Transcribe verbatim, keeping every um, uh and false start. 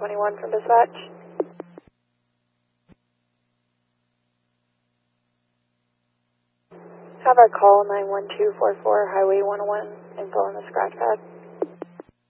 twenty-one from dispatch. Have our call nine one two four four Highway one oh one info on the scratch pad.